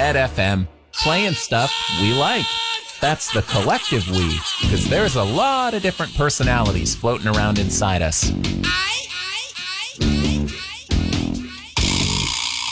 Ed FM, playing stuff we like. That's the collective we, because there's a lot of different personalities floating around inside us.